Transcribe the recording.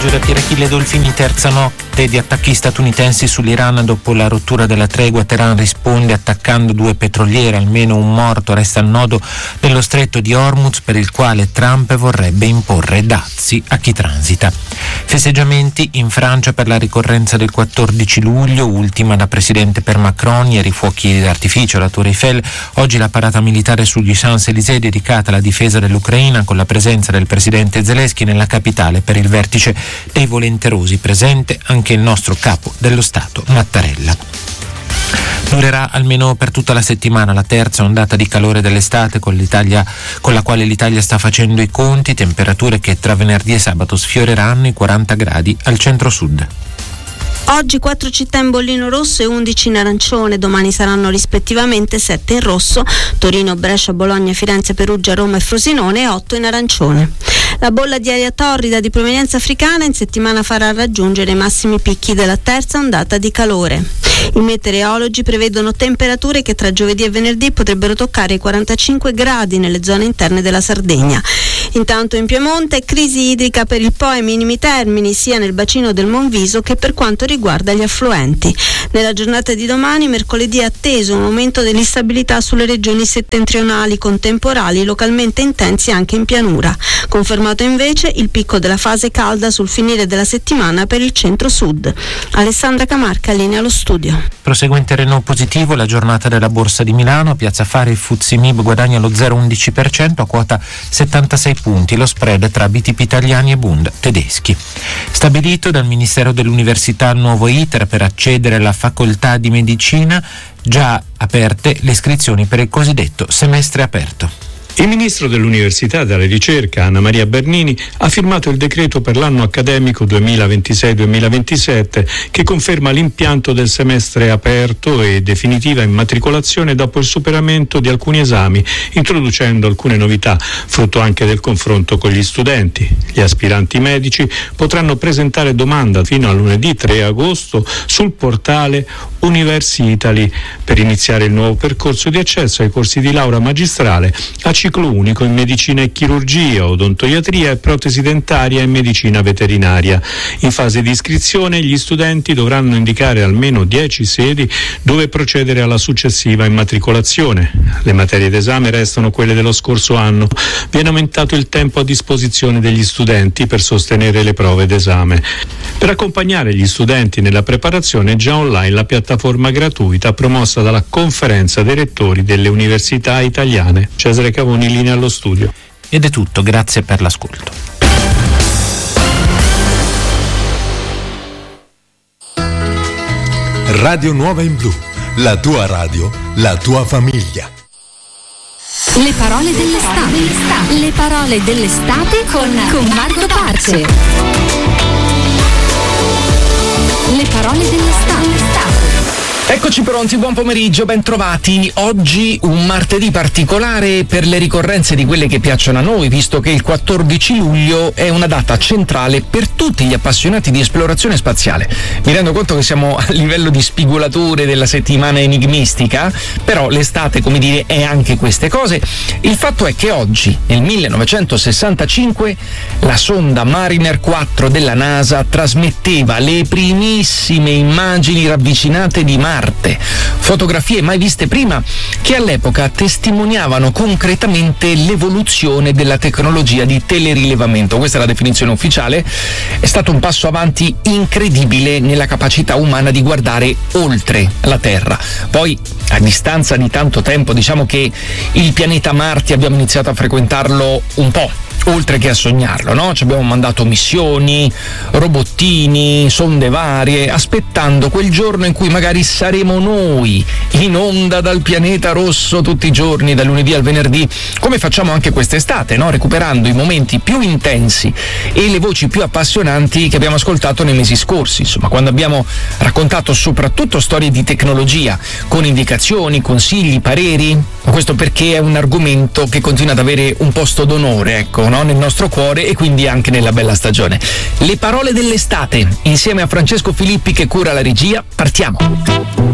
Giù da Pirachille Dolfini, terza notte di attacchi statunitensi sull'Iran dopo la rottura della tregua. Teheran risponde attaccando 2 petroliere, almeno un morto. Resta il nodo dello stretto di Hormuz, per il quale Trump vorrebbe imporre dazi a chi transita. Festeggiamenti in Francia per la ricorrenza del 14 luglio, ultima da presidente per Macron. Ieri fuochi d'artificio alla Tour Eiffel, oggi la parata militare sugli Champs-Élysées dedicata alla difesa dell'Ucraina, con la presenza del presidente Zelensky nella capitale per il vertice dei volenterosi. Presente anche il nostro capo dello Stato Mattarella. Durerà almeno per tutta la settimana la terza ondata di calore dell'estate, con la quale l'Italia sta facendo i conti, temperature che tra venerdì e sabato sfioreranno i 40 gradi al centro-sud. Oggi 4 città in bollino rosso e 11 in arancione, domani saranno rispettivamente 7 in rosso, Torino, Brescia, Bologna, Firenze, Perugia, Roma e Frosinone, e 8 in arancione. La bolla di aria torrida di provenienza africana in settimana farà raggiungere i massimi picchi della terza ondata di calore. I meteorologi prevedono temperature che tra giovedì e venerdì potrebbero toccare i 45 gradi nelle zone interne della Sardegna. Intanto in Piemonte crisi idrica per il Po ai minimi termini, sia nel bacino del Monviso che per quanto riguarda gli affluenti. Nella giornata di domani, mercoledì, è atteso un aumento dell'instabilità sulle regioni settentrionali, con temporali localmente intensi anche in pianura. Confermato invece il picco della fase calda sul finire della settimana per il centro-sud. Alessandra Camarca, linea allo studio. Prosegue in terreno positivo la giornata della Borsa di Milano. Piazza Affari il FTSE MIB guadagna lo 0,11% a quota 76 punti, lo spread tra BTP italiani e Bund tedeschi. Stabilito dal Ministero dell'Università nuovo iter per accedere alla facoltà di medicina, già aperte le iscrizioni per il cosiddetto semestre aperto. Il ministro dell'Università e della Ricerca, Anna Maria Bernini, ha firmato il decreto per l'anno accademico 2026-2027 che conferma l'impianto del semestre aperto e definitiva immatricolazione dopo il superamento di alcuni esami, introducendo alcune novità, frutto anche del confronto con gli studenti. Gli aspiranti medici potranno presentare domanda fino a lunedì 3 agosto sul portale Universi Italy per iniziare il nuovo percorso di accesso ai corsi di laurea magistrale a ciclo unico in medicina e chirurgia, odontoiatria e protesi dentaria e medicina veterinaria. In fase di iscrizione gli studenti dovranno indicare almeno 10 sedi dove procedere alla successiva immatricolazione. Le materie d'esame restano quelle dello scorso anno. Viene aumentato il tempo a disposizione degli studenti per sostenere le prove d'esame. Per accompagnare gli studenti nella preparazione è già online la piattaforma gratuita promossa dalla Conferenza dei Rettori delle Università Italiane. Cesare Cavoni, in linea allo studio. Ed è tutto, grazie per l'ascolto. Radio Nuova in Blu, la tua radio, la tua famiglia. Le parole dell'estate. Le parole dell'estate con Marco Parce. Le parole dell'estate. Eccoci pronti, buon pomeriggio, ben trovati. Oggi un martedì particolare per le ricorrenze di quelle che piacciono a noi, visto che il 14 luglio è una data centrale per tutti gli appassionati di esplorazione spaziale. Mi rendo conto che siamo a livello di spigolature della settimana enigmistica, però l'estate, come dire, è anche queste cose. Il fatto è che oggi, nel 1965, la sonda Mariner 4 della NASA trasmetteva le primissime immagini ravvicinate di Marte, fotografie mai viste prima che all'epoca testimoniavano concretamente l'evoluzione della tecnologia di telerilevamento. Questa è la definizione ufficiale. È stato un passo avanti incredibile nella capacità umana di guardare oltre la Terra. Poi, a distanza di tanto tempo, diciamo che il pianeta Marte abbiamo iniziato a frequentarlo un po', oltre che a sognarlo, no? Ci abbiamo mandato missioni, robottini, sonde varie, aspettando quel giorno in cui magari saremo noi in onda dal pianeta rosso tutti i giorni, dal lunedì al venerdì, come facciamo anche quest'estate, no? Recuperando i momenti più intensi e le voci più appassionanti che abbiamo ascoltato nei mesi scorsi, insomma, quando abbiamo raccontato soprattutto storie di tecnologia, con indicazioni, consigli, pareri. Questo perché è un argomento che continua ad avere un posto d'onore, ecco, no? Nel nostro cuore e quindi anche nella bella stagione. Le parole dell'estate, insieme a Francesco Filippi che cura la regia, partiamo.